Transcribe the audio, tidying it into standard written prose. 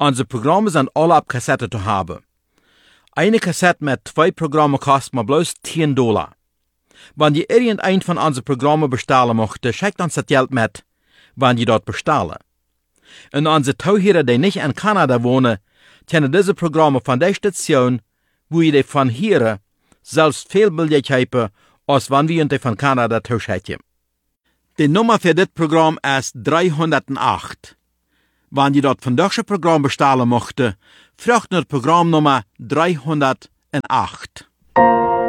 Unsere Programme sind alle auf Kassette zu haben. Eine Kassette mit 2 Programmen kostet mir bloß $10. Wenn ihr irgendein von unseren Programmen bestellen möchtet, schickt uns das Geld mit, wenn ihr dort bestellen. Und unsere Zuhörer, die nicht in Kanada wohnen, können diese Programme von der Station, wo ihr die von hier, selbst viel billiger haben, als wenn wir die von Kanada zuschicken. Die Nummer für das Programm ist 308. Wenn ihr dort von deutschen Programm bestellen möchtet, fragt nach Programmnummer 308.